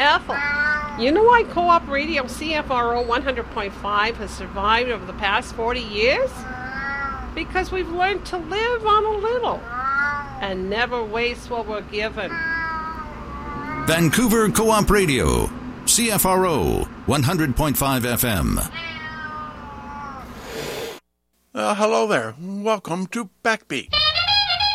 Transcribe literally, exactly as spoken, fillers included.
Ethel, you know why Co-op Radio C F R O one hundred point five has survived over the past forty years? Because we've learned to live on a little and never waste what we're given. Vancouver Co-op Radio, C F R O one hundred point five F M. Uh, hello there. Welcome to Backbeat.